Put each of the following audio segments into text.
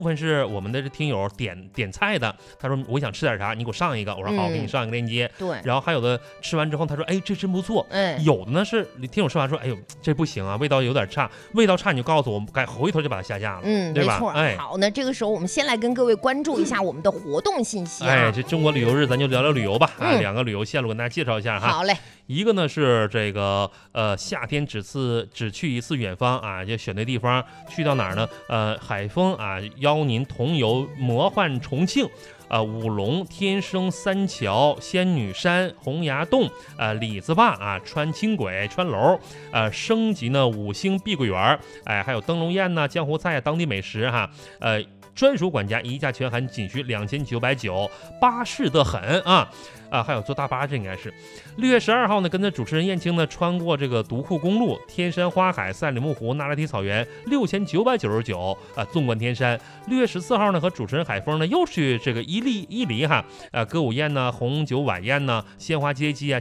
分是我们的这听友点菜的，他说我想吃点啥，你给我上一个，我说好，给你上一个链接。 对， 然后还有的吃完之后，他说哎这真不错。有的呢是听友吃完说哎呦这不行啊，味道有点差，味道差你就告诉我，该回头就把它下架了。对吧？ 没错。好，那这个时候我们先来跟各位关注一下我们的活动信息这中国旅游日咱就聊聊旅游吧。2个旅游线路跟大家介绍一下哈。 好嘞。 一个呢是这个夏天只去一次远方啊，就选对地方，去到哪儿呢？海丰啊，邀您同游魔幻重庆。五龙、天生、三桥、仙女山、洪崖洞、李子坝啊，穿轻轨、穿楼，升级呢5星碧桂园，还有灯笼宴呢、江湖菜、当地美食哈，专属管家，一价全含，仅需2990，巴适得很啊！还有坐大巴，这应该是6月12号呢，跟着主持人燕青呢，穿过这个独库公路，天山花海、赛里木湖、那拉提草原，6999纵观天山。6月14号呢，和主持人海峰呢，又去这个伊犁哈，歌舞宴呢，红酒晚宴呢，鲜花接机啊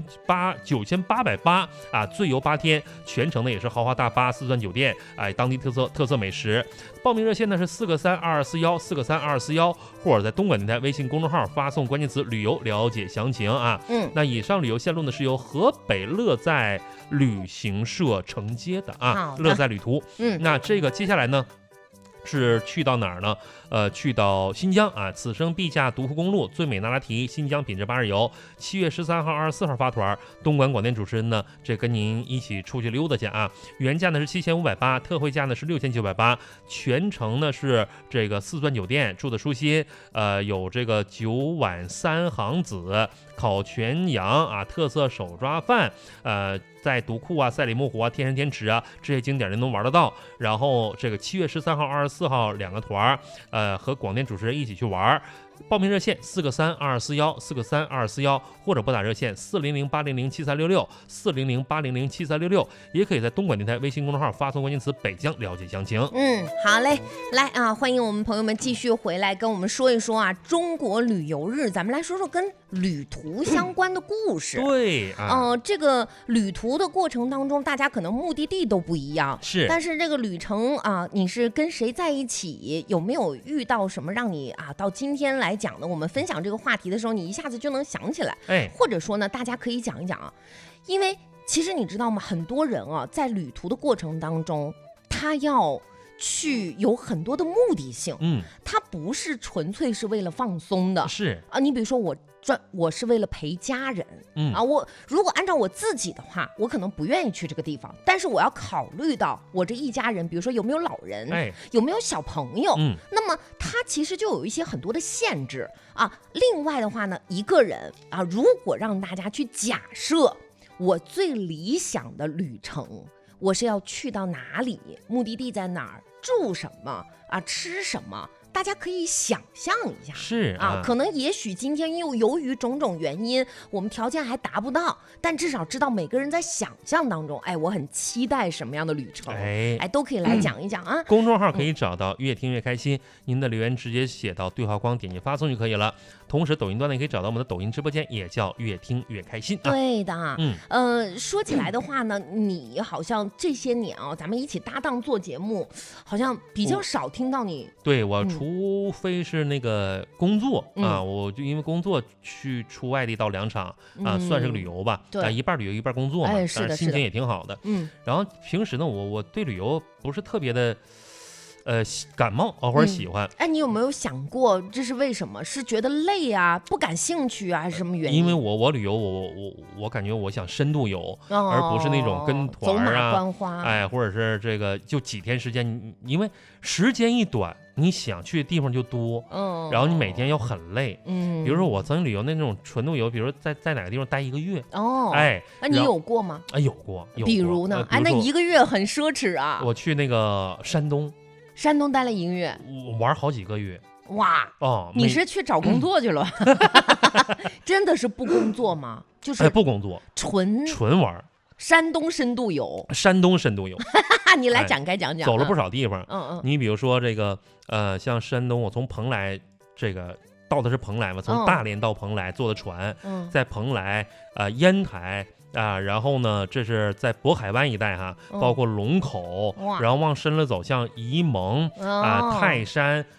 ，9880啊，醉游8天，全程呢也是豪华大巴、4钻酒店，当地特色美食。报名热线呢是4个32241，4个32241，或者在东莞电台微信公众号发送关键词旅游了解详情啊。那以上旅游线路呢是由河北乐在旅行社承接的啊，乐在旅途。那这个接下来呢是去到哪儿呢？去到新疆啊，此生必驾独库公路，最美那拉提，新疆品质8日游。7月13号、24号发团，东莞广电主持人呢，这跟您一起出去溜达去啊。原价呢是7580，特惠价呢是6980，全程呢是这个4钻酒店，住的舒心，有这个9碗3行子，烤全羊啊，特色手抓饭，在独库啊、赛里木湖啊、天山天池啊这些景点您能玩得到。然后这个7月13号、24号2个团，和广电主持人一起去玩。报名热线4个32241，4个32241，或者拨打热线4008007366400800736，也可以在东莞电台微信公众号发送关键词北疆了解详情。 好嘞，来啊，欢迎我们朋友们继续回来跟我们说一说啊，中国旅游日，咱们来说说跟旅途相关的故事。 对这个旅途的过程当中，大家可能目的地都不一样，但是这个旅程啊，你是跟谁在一起，有没有遇到什么让你啊到今天来讲呢，我们分享这个话题的时候，你一下子就能想起来。或者说呢，大家可以讲一讲啊，因为其实你知道吗，很多人啊在旅途的过程当中，他要去有很多的目的性，他不是纯粹是为了放松的，你比如说我是为了陪家人，我如果按照我自己的话，我可能不愿意去这个地方，但是我要考虑到我这一家人，比如说有没有老人，有没有小朋友，那么他其实就有一些很多的限制啊。另外的话呢，一个人啊，如果让大家去假设我最理想的旅程，我是要去到哪里，目的地在哪儿，住什么啊，吃什么，大家可以想象一下，可能也许今天又由于种种原因，我们条件还达不到，但至少知道每个人在想象当中，我很期待什么样的旅程，都可以来讲一讲啊。 公众号可以找到越听越开心，您的留言直接写到对话框，点击发送就可以了。同时抖音端呢也可以找到我们的抖音直播间，也叫越听越开心。 对的，说起来的话呢，你好像这些年啊，咱们一起搭档做节目，好像比较少听到你。 对，我除非是那个工作啊，我就因为工作去出外地到2场啊，算是个旅游吧，一半旅游一半工作嘛，但是心情也挺好的。然后平时呢，我对旅游不是特别的。感冒或者喜欢。 你有没有想过这是为什么？是觉得累啊，不感兴趣啊，还是什么原因？ 因为我旅游，我感觉我想深度游，而不是那种跟团啊， 走马观花， 或者是这个就几天时间，因为时间一短，你想去的地方就多，然后你每天要很累，比如说我曾经旅游那种纯度游，比如说在哪个地方待1个月， 你有过吗？ 有过， 比如呢？那1个月很奢侈啊。 我去那个山东待了1个月， 我玩好几个月。 哇你是去找工作去了？真的是不工作吗？就是不工作， 纯玩。山东深度游，你来展开讲讲。 走了不少地方，你比如说这个像山东，我从蓬莱这个到的是蓬莱嘛，从大连到蓬莱坐的船，在蓬莱、烟台然后呢，这是在渤海湾一带哈，包括龙口，然后往深了走，像沂蒙泰山、